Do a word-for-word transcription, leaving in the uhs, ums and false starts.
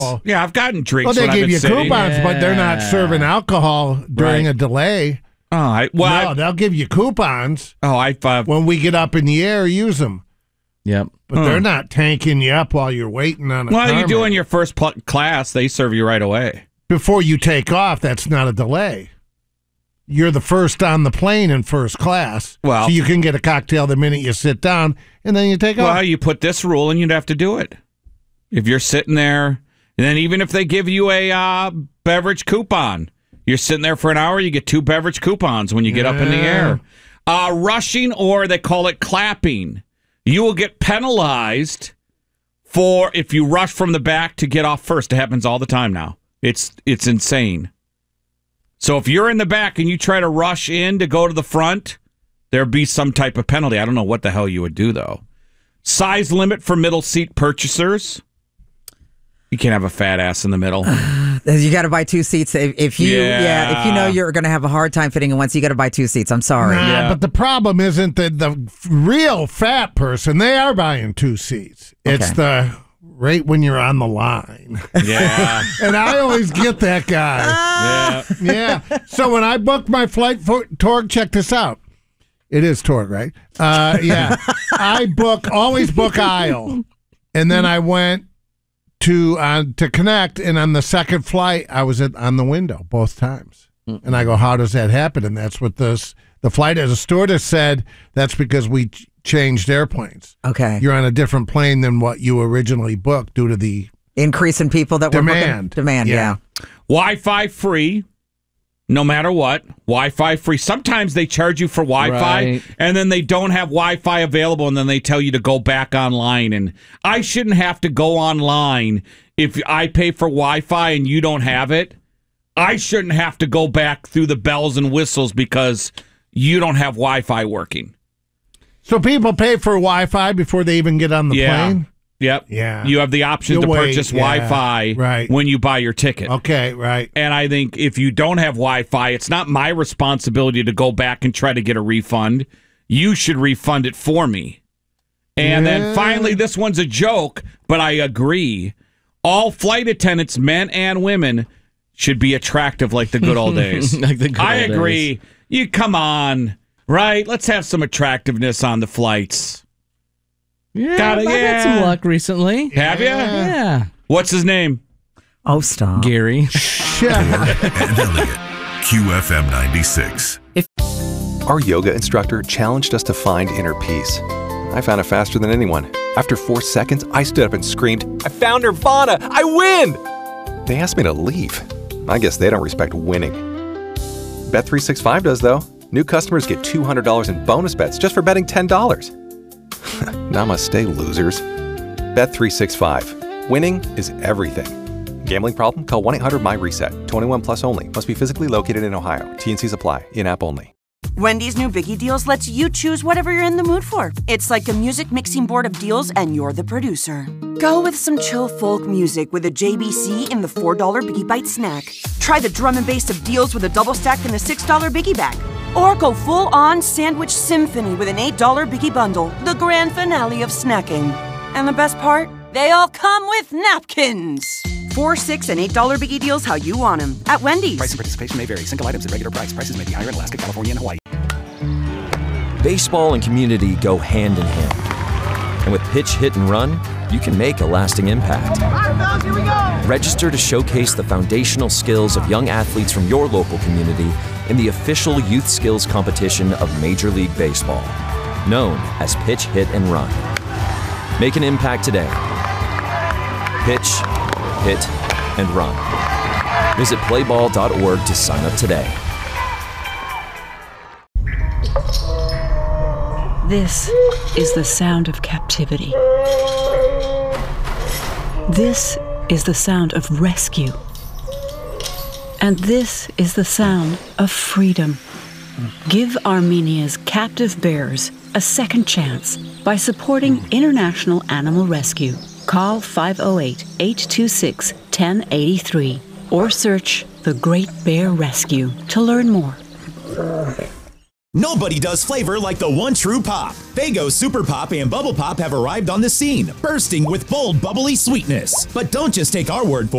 Oh. Yeah, I've gotten drinks. Well, they when give I've been you sitting. coupons, Yeah. but they're not serving alcohol during Right. a delay. Oh, I, well, No, I, they'll give you coupons. oh, I've uh, When we get up in the air, use them. Yep. But Huh. they're not tanking you up while you're waiting on a well, you tarmac. do in your first pl- class. They serve you right away. Before you take off, that's not a delay. You're the first on the plane in first class. Well- so you can get a cocktail the minute you sit down, and then you take Well, off. you put this rule, and you'd have to do it if you're sitting there. And then even if they give you a uh, beverage coupon, you're sitting there for an hour. You get two beverage coupons when you get up in the Yeah. air. Uh, rushing, or they call it clapping. You will get penalized for if you rush from the back to get off first. It happens all the time now. It's it's insane. So if you're in the back and you try to rush in to go to the front, there'd be some type of penalty. I don't know what the hell you would do, though. Size limit for middle seat purchasers. You can't have a fat ass in the middle. You got to buy two seats. If, if you, yeah. Yeah. if you know you're going to have a hard time fitting in one, so you got to buy two seats. I'm sorry. Nah, Yeah. but the problem isn't that the real fat person, they are buying two seats. It's Okay. the right when you're on the line. Yeah. And I always get that guy. Yeah. Yeah. So when I booked my flight for Torg, check this out. It is Torg, right? Uh, yeah. I book, always book aisle. And then I went to uh, to connect, and on the second flight, I was at, on the window both times. And I go, how does that happen? And that's what this, the flight as a stewardess said, that's because we ch- changed airplanes. Okay. You're on a different plane than what you originally booked due to the Increase in people that were demand. booking- Demand, yeah. Yeah. Wi-Fi free, no matter what. Wi-Fi free. Sometimes they charge you for Wi-Fi, Right. and then they don't have Wi-Fi available, and then they tell you to go back online. And I shouldn't have to go online if I pay for Wi-Fi and you don't have it. I shouldn't have to go back through the bells and whistles because you don't have Wi-Fi working. So people pay for Wi-Fi before they even get on the Yeah. plane? Yep. Yeah. You have the option You to wait, purchase yeah, Wi-Fi right. when you buy your ticket. Okay, right. And I think if you don't have Wi-Fi, it's not my responsibility to go back and try to get a refund. You should refund it for me. And Yeah. then finally, this one's a joke, but I agree. All flight attendants, men and women, should be attractive like the good old days. Like the good I old agree. days. You come on, right? Let's have some attractiveness on the flights. Yeah, Got it, I've had yeah. some luck recently. Have you? Yeah. What's his name? Oh, stop. Gary. Shit. and Elliot. Q F M ninety-six. Our yoga instructor challenged us to find inner peace. I found it faster than anyone. After four seconds, I stood up and screamed, I found Nirvana! I win! They asked me to leave. I guess they don't respect winning. Bet three sixty-five does, though. New customers get two hundred dollars in bonus bets just for betting ten dollars. Namaste, losers. Bet three sixty-five. Winning is everything. Gambling problem? Call one eight hundred my reset. twenty-one plus only. Must be physically located in Ohio. T and Cs apply. In-app only. Wendy's new Biggie Deals lets you choose whatever you're in the mood for. It's like a music mixing board of deals, and you're the producer. Go with some chill folk music with a J B C in the four dollar Biggie Bite snack. Try the drum and bass of deals with a double stack in the six dollar Biggie Bag. Or go full-on sandwich symphony with an eight dollar Biggie Bundle, the grand finale of snacking. And the best part? They all come with napkins. Four, six, and eight dollar Biggie Deals how you want them at Wendy's. Price and participation may vary. Single items at regular price. Prices may be higher in Alaska, California, and Hawaii. Baseball and community go hand in hand. And with Pitch, Hit, and Run, you can make a lasting impact. Register to showcase the foundational skills of young athletes from your local community in the official youth skills competition of Major League Baseball, known as Pitch, Hit, and Run. Make an impact today. Pitch, hit, and run. Visit play ball dot org to sign up today. This is the sound of captivity. This is the sound of rescue. And this is the sound of freedom. Give Armenia's captive bears a second chance by supporting International Animal Rescue. Call five oh eight, eight two six, one oh eight three or search The Great Bear Rescue to learn more. Nobody does flavor like the one true Pop. Faygo Super Pop and Bubble Pop have arrived on the scene, bursting with bold, bubbly sweetness. But don't just take our word for it.